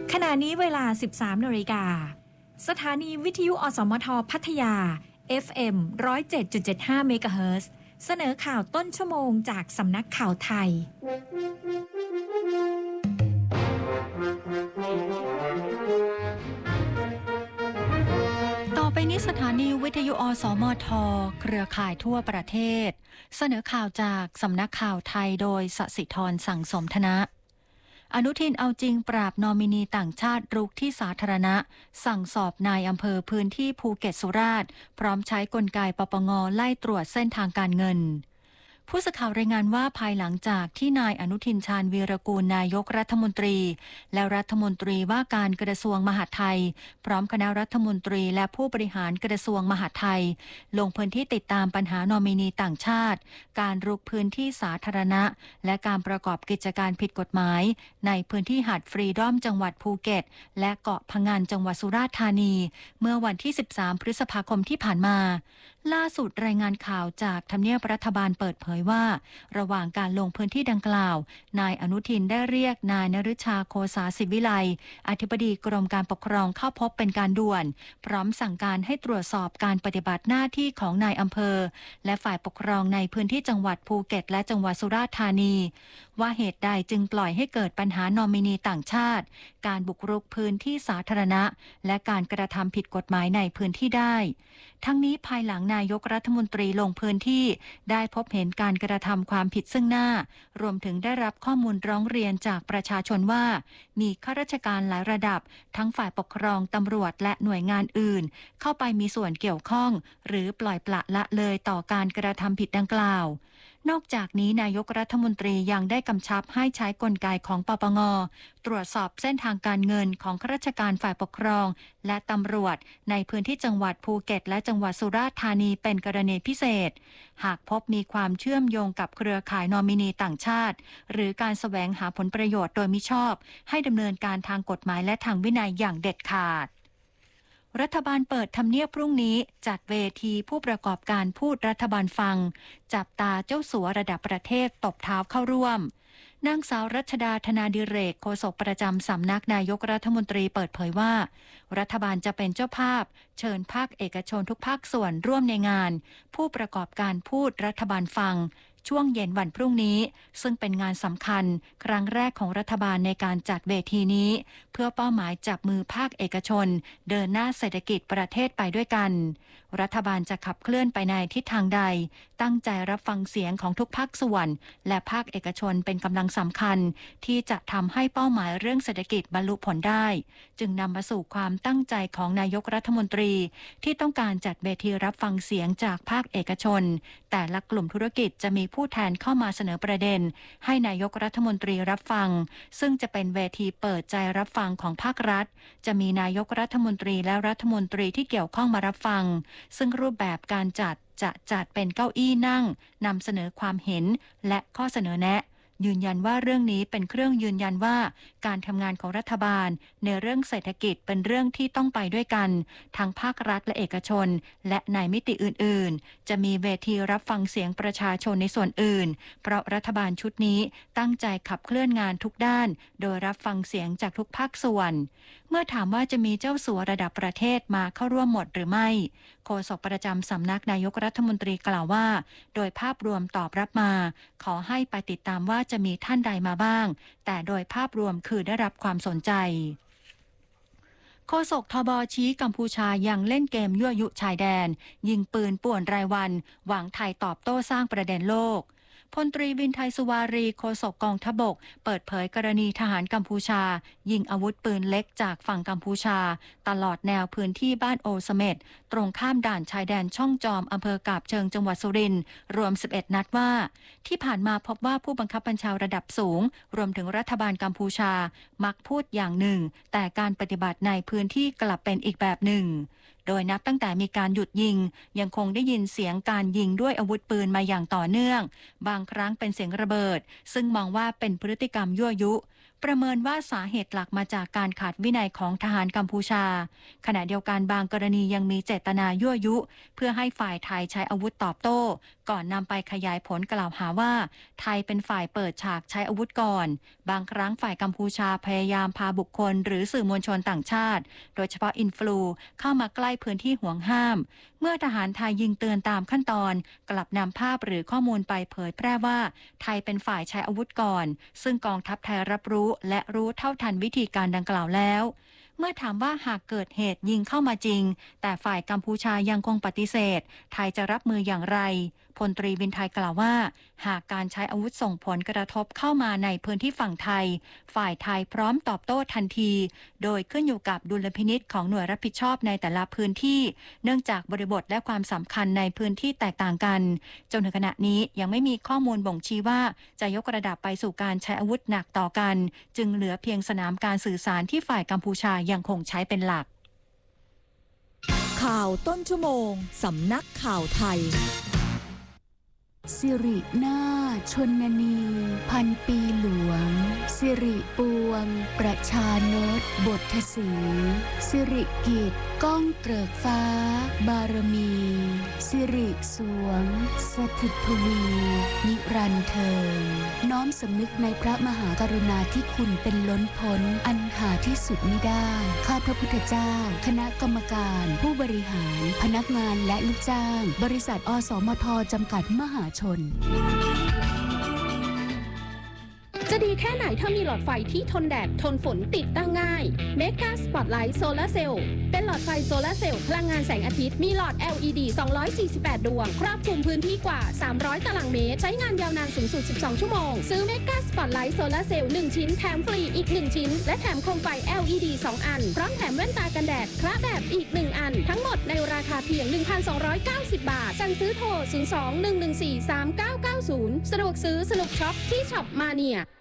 ขณะนี้เวลา 13 นาฬิกาสถานีวิทยุอสมทพัทยา FM 107.75 เมกะเฮิรตซ์เสนอข่าวต้นชั่วโมงจากสำนักข่าวไทยต่อไปนี้สถานีวิทยุอสมทเครือข่ายทั่วประเทศเสนอข่าวจากสำนักข่าวไทยโดยสศิธรสั่งสมธนะอนุทินเอาจริงปราบนอมินีต่างชาติรุกที่สาธารณะสั่งสอบนายอำเภอพื้นที่ภูเก็ตสุราษฎร์พร้อมใช้กลไกปปง.ไล่ตรวจเส้นทางการเงินผู้สื่อข่าวรายงานว่าภายหลังจากที่นายอนุทินชาญวีรกูลนายกรัฐมนตรีและรัฐมนตรีว่าการกระทรวงมหาดไทยพร้อมคณะรัฐมนตรีและผู้บริหารกระทรวงมหาดไทยลงพื้นที่ติดตามปัญหานอมินีต่างชาติการรุกพื้นที่สาธารณะและการประกอบกิจการผิดกฎหมายในพื้นที่หาดฟรีดอมจังหวัดภูเก็ตและเกาะพะงันจังหวัดสุราษฎร์ธานีเมื่อวันที่13พฤษภาคมที่ผ่านมาล่าสุดรายงานข่าวจากทำเนียบรัฐบาลเปิดเผยว่าระหว่างการลงพื้นที่ดังกล่าวนายอนุทินได้เรียกนายนฤชาโคสาศิวิไลอธิบดีกรมการปกครองเข้าพบเป็นการด่วนพร้อมสั่งการให้ตรวจสอบการปฏิบัติหน้าที่ของนายอำเภอและฝ่ายปกครองในพื้นที่จังหวัดภูเก็ตและจังหวัดสุราษฎร์ธานีว่าเหตุใดจึงปล่อยให้เกิดปัญหานอมินีต่างชาติการบุกรุกพื้นที่สาธารณะและการกระทำผิดกฎหมายในพื้นที่ได้ทั้งนี้ภายหลังนายกรัฐมนตรีลงพื้นที่ได้พบเห็นการกระทำความผิดซึ่งหน้ารวมถึงได้รับข้อมูลร้องเรียนจากประชาชนว่ามีข้าราชการหลายระดับทั้งฝ่ายปกครองตำรวจและหน่วยงานอื่นเข้าไปมีส่วนเกี่ยวข้องหรือปล่อยปละละเลยต่อการกระทำผิดดังกล่าวนอกจากนี้นายกรัฐมนตรียังได้กำชับให้ใช้กลไกของปปง.ตรวจสอบเส้นทางการเงินของข้าราชการฝ่ายปกครองและตำรวจในพื้นที่จังหวัดภูเก็ตและจังหวัดสุราษฎร์ธานีเป็นกรณีพิเศษหากพบมีความเชื่อมโยงกับเครือข่ายนอมินีต่างชาติหรือการแสวงหาผลประโยชน์โดยมิชอบให้ดำเนินการทางกฎหมายและทางวินัยอย่างเด็ดขาดรัฐบาลเปิดทำเนียบพรุ่งนี้จัดเวทีผู้ประกอบการพูดรัฐบาลฟังจับตาเจ้าสัวระดับประเทศตบเท้าเข้าร่วมนางสาวรัชดาธนาดิเรกโฆษกประจำสำนักนายกรัฐมนตรีเปิดเผยว่ารัฐบาลจะเป็นเจ้าภาพเชิญภาคเอกชนทุกภาคส่วนร่วมในงานผู้ประกอบการพูดรัฐบาลฟังช่วงเย็นวันพรุ่งนี้ซึ่งเป็นงานสำคัญครั้งแรกของรัฐบาลในการจัดเวทีนี้เพื่อเป้าหมายจับมือภาคเอกชนเดินหน้าเศรษฐกิจประเทศไปด้วยกันรัฐบาลจะขับเคลื่อนไปในทิศทางใดตั้งใจรับฟังเสียงของทุกภาคส่วนและภาคเอกชนเป็นกำลังสำคัญที่จะทำให้เป้าหมายเรื่องเศรษฐกิจบรรลุผลได้จึงนำมาสู่ความตั้งใจของนายกรัฐมนตรีที่ต้องการจัดเวทีรับฟังเสียงจากภาคเอกชนแต่ละกลุ่มธุรกิจจะมีผู้แทนเข้ามาเสนอประเด็นให้นายกรัฐมนตรีรับฟังซึ่งจะเป็นเวทีเปิดใจรับฟังของภาครัฐจะมีนายกรัฐมนตรีและรัฐมนตรีที่เกี่ยวข้องมารับฟังซึ่งรูปแบบการจะจัดเป็นเก้าอี้นั่งนำเสนอความเห็นและข้อเสนอแนะยืนยันว่าเรื่องนี้เป็นเครื่องยืนยันว่าการทำงานของรัฐบาลในเรื่องเศรษฐกิจเป็นเรื่องที่ต้องไปด้วยกันทั้งภาครัฐและเอกชนและในมิติอื่นๆจะมีเวทีรับฟังเสียงประชาชนในส่วนอื่นเพราะรัฐบาลชุดนี้ตั้งใจขับเคลื่อนงานทุกด้านโดยรับฟังเสียงจากทุกภาคส่วนเมื่อถามว่าจะมีเจ้าสัวระดับประเทศมาเข้าร่วมหมดหรือไม่โฆษกประจำสำนักนายกรัฐมนตรีกล่าวว่าโดยภาพรวมตอบรับมาขอให้ไปติดตามว่าจะมีท่านใดมาบ้างแต่โดยภาพรวมคือได้รับความสนใจโฆษกทบชี้กัมพูชายังเล่นเกมยั่วยุชายแดนยิงปืนป่วนรายวันหวังไทยตอบโต้สร้างประเด็นโลกพลตรีวินไทยสุวารีโฆษกกองทัพบกเปิดเผยกรณีทหารกัมพูชายิงอาวุธปืนเล็กจากฝั่งกัมพูชาตลอดแนวพื้นที่บ้านโอเสเม็ดตรงข้ามด่านชายแดนช่องจอมอำเภอกาบเชิงจังหวัดสุรินทร์รวม11นัดว่าที่ผ่านมาพบว่าผู้บังคับบัญชาระดับสูงรวมถึงรัฐบาลกัมพูชามักพูดอย่างหนึ่งแต่การปฏิบัติในพื้นที่กลับเป็นอีกแบบหนึ่งโดยนับตั้งแต่มีการหยุดยิงยังคงได้ยินเสียงการยิงด้วยอาวุธปืนมาอย่างต่อเนื่องบางครั้งเป็นเสียงระเบิดซึ่งมองว่าเป็นพฤติกรรมยั่วยุประเมินว่าสาเหตุหลักมาจากการขาดวินัยของทหารกัมพูชาขณะเดียวกันบางกรณียังมีเจตนายั่วยุเพื่อให้ฝ่ายไทยใช้อาวุธตอบโต้ก่อนนำไปขยายผลกล่าวหาว่าไทยเป็นฝ่ายเปิดฉากใช้อาวุธก่อนบางครั้งฝ่ายกัมพูชาพยายามพาบุคคลหรือสื่อมวลชนต่างชาติโดยเฉพาะอินฟลูเข้ามาใกล้พื้นที่ห่วงห้ามเมื่อทหารไทยยิงเตือนตามขั้นตอนกลับนำภาพหรือข้อมูลไปเผยแพร่ว่าไทยเป็นฝ่ายใช้อาวุธก่อนซึ่งกองทัพไทยรับรู้และรู้เท่าทันวิธีการดังกล่าวแล้วเมื่อถามว่าหากเกิดเหตุยิงเข้ามาจริงแต่ฝ่ายกัมพูชายังคงปฏิเสธไทยจะรับมืออย่างไรพลตรีวินไทยกล่าวว่าหากการใช้อาวุธส่งผลกระทบเข้ามาในพื้นที่ฝั่งไทยฝ่ายไทยพร้อมตอบโต้ทันทีโดยขึ้นอยู่กับดุลพินิจของหน่วยรับผิดชอบในแต่ละพื้นที่เนื่องจากบริบทและความสำคัญในพื้นที่แตกต่างกันจนถึงขณะนี้ยังไม่มีข้อมูลบ่งชี้ว่าจะยกระดับไปสู่การใช้อาวุธหนักต่อกันจึงเหลือเพียงสนามการสื่อสารที่ฝ่ายกัมพูชายังคงใช้เป็นหลักข่าวต้นชั่วโมงสำนักข่าวไทยสิรินาถชนนีพันปีหลวงสิริปวงประชานตบทสีสิริกิจก้องเกริกฟ้าบารมีสิริสวงสถิตทวีนิรันดร์เทิงน้อมสำนึกในพระมหากรุณาธิคุณเป็นล้นพ้นอันหาที่สุดมิได้ข้าพระพุทธเจ้าคณะกรรมการผู้บริหารพนักงานและลูกจ้างบริษัทอสมทจำกัดมหาชนจะดีแค่ไหนถ้ามีหลอดไฟที่ทนแดดทนฝนติดตั้งง่าย Mega Spotlight Solar Cell เป็นหลอดไฟโซลาร์เซลล์พลังงานแสงอาทิตย์มีหลอด LED 248 ดวงครอบคลุมพื้นที่กว่า300ตารางเมตรใช้งานยาวนานสูงสุด12ชั่วโมงซื้อ Mega Spotlight Solar Cell 1 ชิ้นแถมฟรีอีก1ชิ้นและแถมโคมไฟ LED 2 อันพร้อมแถมแว่นตากันแดดคละแบบอีก1อันทั้งหมดในราคาเพียง 1,290 บาทสั่งซื้อโทร 02-114-3990 สะดวกซื้อสนุกช็อปที่ช็อปมาเนีย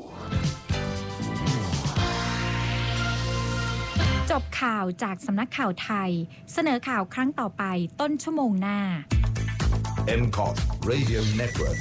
จบข่าวจากสำนักข่าวไทยเสนอข่าวครั้งต่อไปต้นชั่วโมงหน้า MCOT Radio Network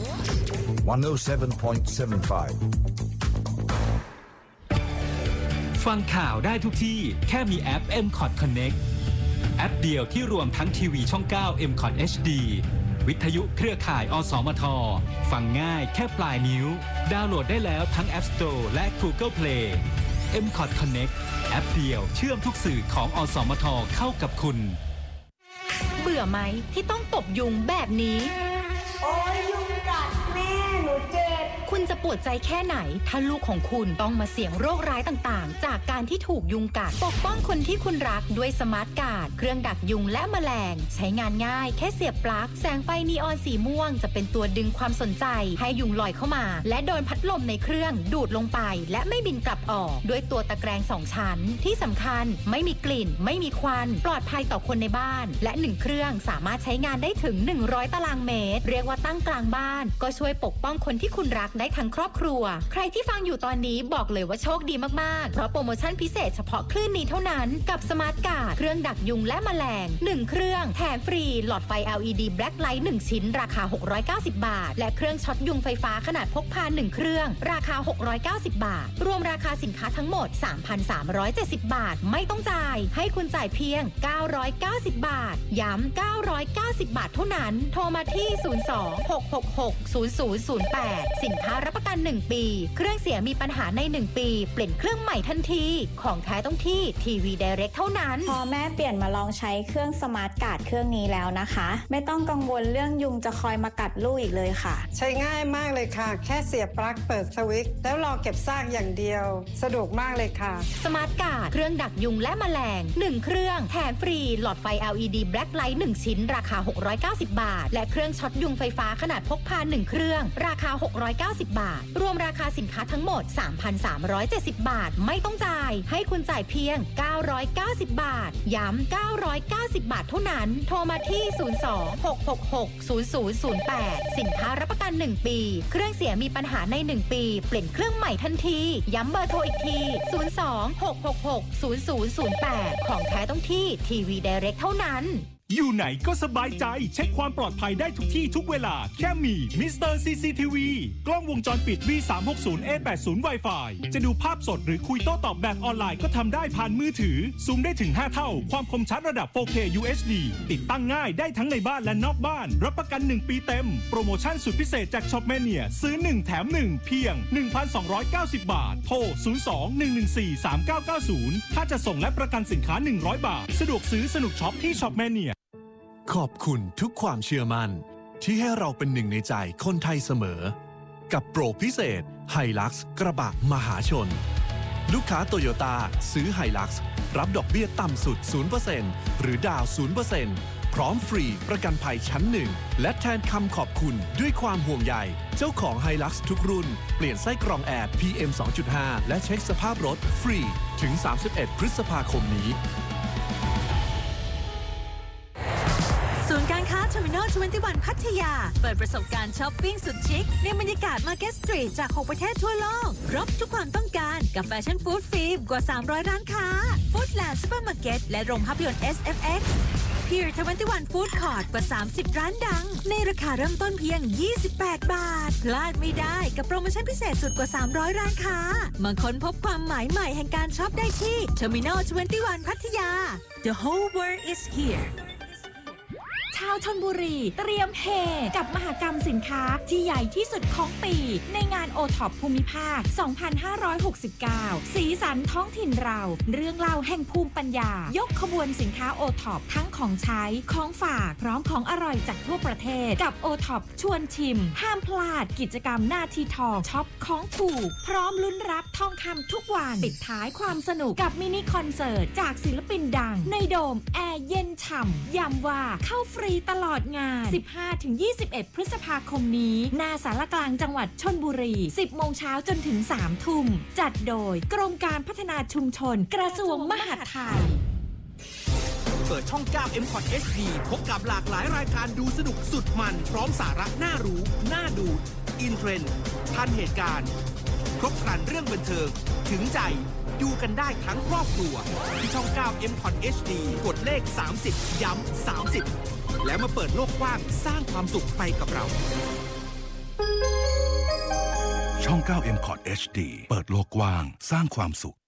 107.75 ฟังข่าวได้ทุกที่แค่มีแอป MCOT Connect แอปเดียวที่รวมทั้งทีวีช่อง 9 MCOT HD วิทยุเครือข่ายอสมทฟังง่ายแค่ปลายนิ้วดาวน์โหลดได้แล้วทั้ง App Store และ Google Play MCOT Connect แอปเดียวเชื่อมทุกสื่อของอสมทเข้ากับคุณเบื่อไหมที่ต้องตบยุงแบบนี้โอ้ยยุงกัดแม่หนูเจ็บคุณจะปวดใจแค่ไหนถ้าลูกของคุณต้องมาเสี่ยงโรคร้ายต่างๆจากการที่ถูกยุงกัดปกป้องคนที่คุณรักด้วยสมาร์ทการ์ดเครื่องดักยุงและแมลงใช้งานง่ายแค่เสียบปลั๊กแสงไฟนีออนสีม่วงจะเป็นตัวดึงความสนใจให้ยุงลอยเข้ามาและโดนพัดลมในเครื่องดูดลงไปและไม่บินกลับออกด้วยตัวตะแกรง2ชั้นที่สำคัญไม่มีกลิ่นไม่มีควันปลอดภัยต่อคนในบ้านและ1เครื่องสามารถใช้งานได้ถึง100ตารางเมตรเรียกว่าตั้งกลางบ้านก็ช่วยปกป้องคนที่คุณรักได้ทั้งครอบครัวใครที่ฟังอยู่ตอนนี้บอกเลยว่าโชคดีมากๆเพราะโปรโมชั่นพิเศษเฉพาะคลื่นนี้เท่านั้นกับสมาร์ทการ์ดเครื่องดักยุงและแมลง1เครื่องแถมฟรีหลอดไฟ LED Black Light 1ชิ้นราคา690บาทและเครื่องช็อตยุงไฟฟ้าขนาดพกพา1เครื่องราคา690บาทรวมราคาสินค้าทั้งหมด 3,370 บาทไม่ต้องจ่ายให้คุณจ่ายเพียง990บาทย้ำ990บาทเท่านั้นโทรมาที่02-666-0008สินค้ารับประกัน1ปีเครื่องเสียมีปัญหาใน1ปีเปลี่ยนเครื่องใหม่ทันทีของแท้ต้องที่ทีวีไดเรกเท่านั้นพอแม่เปลี่ยนมาลองใช้เครื่องสมาร์ทการ์ดเครื่องนี้แล้วนะคะไม่ต้องกังวลเรื่องยุงจะคอยมากัดลูกอีกเลยค่ะใช้ง่ายมากเลยค่ะแค่เสียบปลั๊กเปิดสวิตช์แล้วรอเก็บซากอย่างเดียวสะดวกมากเลยค่ะสมาร์ทการ์ดเครื่องดักยุงและแมลง1เครื่องแถมฟรีหลอดไฟ LED Black Light 1ชิ้นราคา690บาทและเครื่องช็อตยุงไฟฟ้าขนาดพกพา1เครื่องราคา690บาทรวมราคาสินค้าทั้งหมด 3,370 บาทไม่ต้องจ่ายให้คุณจ่ายเพียง990บาทย้ำ990บาทเท่านั้นโทรมาที่02-666-0008สินค้ารับประกัน1ปีเครื่องเสียมีปัญหาใน1ปีเปลี่ยนเครื่องใหม่ทันทีย้ำเบอร์โทรอีกที02-666-0008ของแท้ต้องที่ทีวีไดเรกเท่านั้นอยู่ไหนก็สบายใจเช็คความปลอดภัยได้ทุกที่ทุกเวลาแค่มีมิสเตอร์ CCTV กล้องวงจรปิด V360A80 Wi-Fi จะดูภาพสดหรือคุยโต้ตอบแบบออนไลน์ก็ทำได้ผ่านมือถือซูมได้ถึง5เท่าความคมชัดระดับ 4K UHD ติดตั้งง่ายได้ทั้งในบ้านและนอกบ้านรับประกัน1ปีเต็มโปรโมชั่นสุดพิเศษจากช็อปแมเนียซื้อ1แถม1เพียง 1,290 บาทโทร 02-114-3990 ถ้าจะส่งและประกันสินค้า100 บาทสะดวกซื้อสนุกช็อปที่ช็อปแมเนียขอบคุณทุกความเชื่อมั่นที่ให้เราเป็นหนึ่งในใจคนไทยเสมอกับโปรพิเศษ Hilux กระบะมหาชนลูกค้าโตโยต้าซื้อ Hilux รับดอกเบี้ยต่ำสุด 0% หรือดาว 0% พร้อมฟรีประกันภัยชั้น1และแทนคำขอบคุณด้วยความห่วงใยเจ้าของ Hilux ทุกรุ่นเปลี่ยนไส้กรองแอร์ PM 2.5 และเช็คสภาพรถฟรีถึง31 พฤษภาคมนี้ศูนย์การค้า Terminal 21 พัทยาเปิดประสบการณ์ช้อปปิ้งสุดชิคในบรรยากาศ Market Street จาก 6 ประเทศทั่วโลกครบทุกความต้องการกับแฟชั่นฟู้ดฟิล์มกว่า 300 ร้านค้า Foodland Supermarket และโรงภาพยนตร์ SFX Pier 21 Food Court กว่า 30 ร้านดังในราคาเริ่มต้นเพียง 28 บาทพลาดไม่ได้กับโปรโมชั่นพิเศษสุดกว่า 300 ร้านค้ามาค้นพบความหมายใหม่แห่งการช็อปได้ที่ Terminal 21 พัทยา The whole world is hereชาวชลบุรีเตรียมเฮกับมหกรรมสินค้าที่ใหญ่ที่สุดของปีในงาน O-Top ภูมิภาค 2569 สีสันท้องถิ่นเราเรื่องเล่าแห่งภูมิปัญญายกขบวนสินค้า O-Top ทั้งของใช้ของฝากพร้อมของอร่อยจากทั่วประเทศกับ O-Top ชวนชิมห้ามพลาดกิจกรรมหน้าที่ทองช็อปของถูกพร้อมลุ้นรับทองคำทุกวันปิดท้ายความสนุกกับมินิคอนเสิร์ตจากศิลปินดังในโดมแอร์เย็นฉ่ำย้ำว่าเข้าฟรีตลอดงาน 15-21 พฤษภาคมนี้หน้าศาลกลางจังหวัดชลบุรี 10 โมงเช้าจนถึง 3 ทุ่มจัดโดยกรมการพัฒนาชุมชนกระทรวงมหาดไทยเปิดช่อง 9 M-Cot HD พบกับหลากหลายรายการดูสนุกสุดมันพร้อมสาระน่ารู้น่าดูอินเทรนด์ทันเหตุการณ์ครบครันเรื่องบันเทิงถึงใจดูกันได้ทั้งครอบครัวที่ช่อง 9 M-Cot HD กดเลข 30 ย้ำ 30 แล้วมาเปิดโลกกว้างสร้างความสุขไปกับเราช่อง 9 M-Cot HD เปิดโลกกว้างสร้างความสุข